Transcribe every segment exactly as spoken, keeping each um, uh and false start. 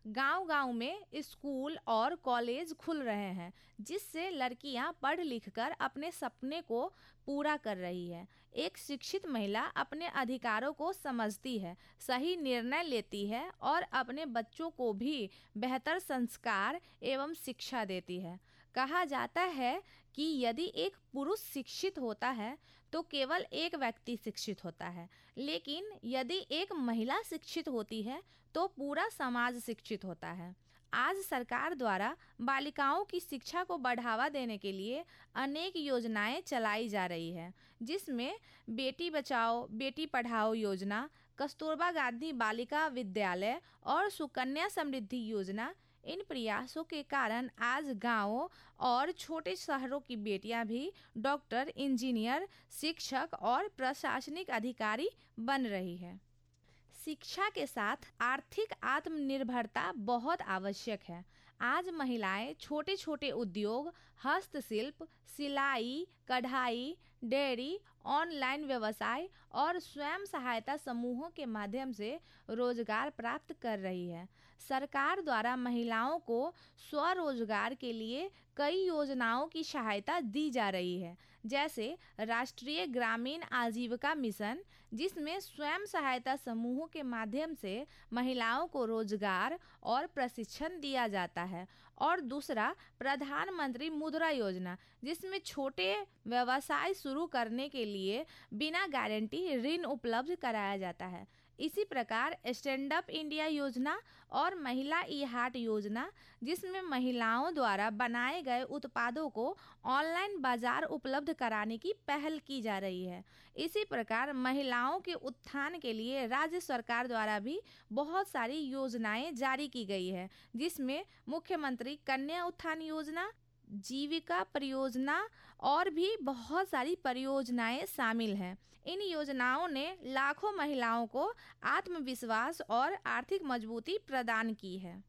गांव-गांव में स्कूल और कॉलेज खुल रहे हैं, जिससे लड़कियां पढ़ लिख कर अपने सपने को पूरा कर रही है। एक शिक्षित महिला अपने अधिकारों को समझती है, सही निर्णय लेती है और अपने बच्चों को भी बेहतर संस्कार एवं शिक्षा देती है। कहा जाता है कि यदि एक पुरुष शिक्षित होता है तो केवल एक व्यक्ति शिक्षित होता है, लेकिन यदि एक महिला शिक्षित होती है तो पूरा समाज शिक्षित होता है। आज सरकार द्वारा बालिकाओं की शिक्षा को बढ़ावा देने के लिए अनेक योजनाएं चलाई जा रही है, जिसमें बेटी बचाओ बेटी पढ़ाओ योजना, कस्तूरबा गांधी बालिका विद्यालय और सुकन्या समृद्धि योजना। इन प्रयासों के कारण आज गांवों और छोटे शहरों की बेटियां भी डॉक्टर, इंजीनियर, शिक्षक और प्रशासनिक अधिकारी बन रही है। शिक्षा के साथ आर्थिक आत्मनिर्भरता बहुत आवश्यक है। आज महिलाएं छोटे छोटे उद्योग, हस्तशिल्प, सिलाई, कढ़ाई, डेयरी, ऑनलाइन व्यवसाय और स्वयं सहायता समूहों के माध्यम से रोजगार प्राप्त कर रही है। सरकार द्वारा महिलाओं को स्वरोजगार के लिए कई योजनाओं की सहायता दी जा रही है, जैसे राष्ट्रीय ग्रामीण आजीविका मिशन, जिसमें स्वयं सहायता समूहों के माध्यम से महिलाओं को रोजगार और प्रशिक्षण दिया जाता है, और दूसरा प्रधानमंत्री मुद्रा योजना, जिसमें छोटे व्यवसाय शुरू करने के लिए बिना गारंटी ऋण उपलब्ध कराया जाता है। इसी प्रकार स्टैंड अप इंडिया योजना और महिला ई हाट योजना, जिसमें महिलाओं द्वारा बनाए गए उत्पादों को ऑनलाइन बाजार उपलब्ध कराने की पहल की जा रही है। इसी प्रकार महिलाओं के उत्थान के लिए राज्य सरकार द्वारा भी बहुत सारी योजनाएं जारी की गई है, जिसमें मुख्यमंत्री कन्या उत्थान योजना, जीविका परियोजना और भी बहुत सारी परियोजनाएं शामिल हैं। इन योजनाओं ने लाखों महिलाओं को आत्मविश्वास और आर्थिक मजबूती प्रदान की है।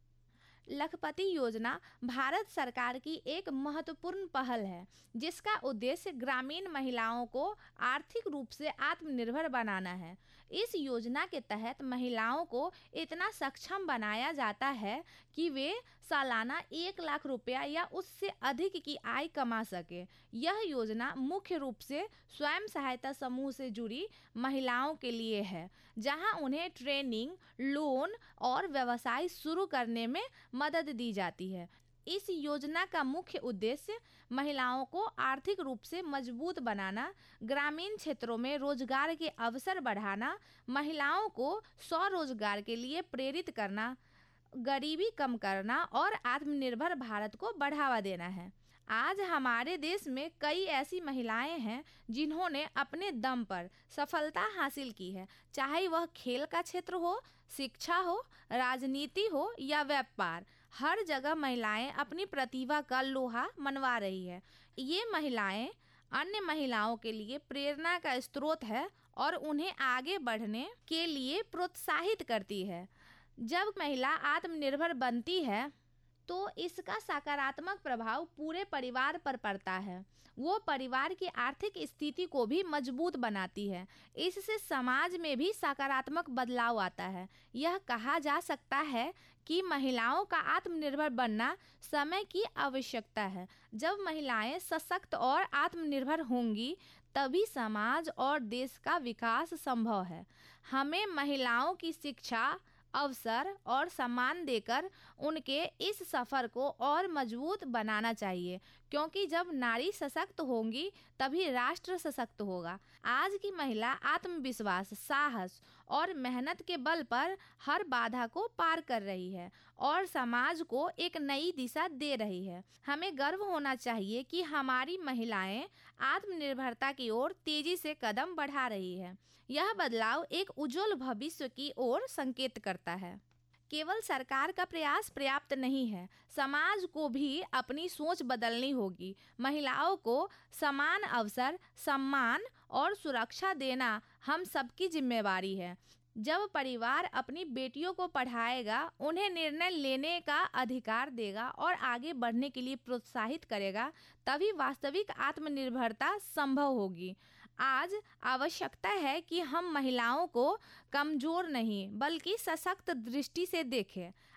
लखपति योजना भारत सरकार की एक महत्वपूर्ण पहल है, जिसका उद्देश्य ग्रामीण महिलाओं को आर्थिक रूप से आत्मनिर्भर बनाना है। इस योजना के तहत महिलाओं को इतना सक्षम बनाया जाता है कि वे सालाना एक लाख रुपया या उससे अधिक की आय कमा सके। यह योजना मुख्य रूप से स्वयं सहायता समूह से जुड़ी महिलाओं के लिए है, जहां उन्हें ट्रेनिंग, लोन और व्यवसाय शुरू करने में मदद दी जाती है। इस योजना का मुख्य उद्देश्य महिलाओं को आर्थिक रूप से मजबूत बनाना, ग्रामीण क्षेत्रों में रोजगार के अवसर बढ़ाना, महिलाओं को स्वरोजगार के लिए प्रेरित करना, गरीबी कम करना और आत्मनिर्भर भारत को बढ़ावा देना है। आज हमारे देश में कई ऐसी महिलाएं हैं जिन्होंने अपने दम पर सफलता हासिल की है, चाहे वह खेल का क्षेत्र हो, शिक्षा हो, राजनीति हो या व्यापार। हर जगह महिलाएं अपनी प्रतिभा का लोहा मनवा रही है। ये महिलाएं अन्य महिलाओं के लिए प्रेरणा का स्रोत है और उन्हें आगे बढ़ने के लिए प्रोत्साहित करती है। जब महिला आत्मनिर्भर बनती है तो इसका सकारात्मक प्रभाव पूरे परिवार पर पड़ता है। वो परिवार की आर्थिक स्थिति को भी मजबूत बनाती है। इससे समाज में भी सकारात्मक बदलाव आता है। यह कहा जा सकता है कि महिलाओं का आत्मनिर्भर बनना समय की आवश्यकता है। जब महिलाएं सशक्त और आत्मनिर्भर होंगी, तभी समाज और देश का विकास संभव है। हमें महिलाओं की शिक्षा, अवसर और सम्मान देकर उनके इस सफ़र को और मजबूत बनाना चाहिए, क्योंकि जब नारी सशक्त होंगी तभी राष्ट्र सशक्त होगा। आज की महिला आत्मविश्वास, साहस और मेहनत के बल पर हर बाधा को पार कर रही है और समाज को एक नई दिशा दे रही है। हमें गर्व होना चाहिए कि हमारी महिलाएं आत्मनिर्भरता की ओर तेजी से कदम बढ़ा रही है। यह बदलाव एक उज्जवल भविष्य की ओर संकेत करता है। केवल सरकार का प्रयास पर्याप्त नहीं है, समाज को भी अपनी सोच बदलनी होगी। महिलाओं को समान अवसर, सम्मान और सुरक्षा देना हम सबकी जिम्मेवारी है। जब परिवार अपनी बेटियों को पढ़ाएगा, उन्हें निर्णय लेने का अधिकार देगा और आगे बढ़ने के लिए प्रोत्साहित करेगा, तभी वास्तविक आत्मनिर्भरता संभव होगी। आज आवश्यकता है कि हम महिलाओं को कमजोर नहीं बल्कि सशक्त दृष्टि से देखें।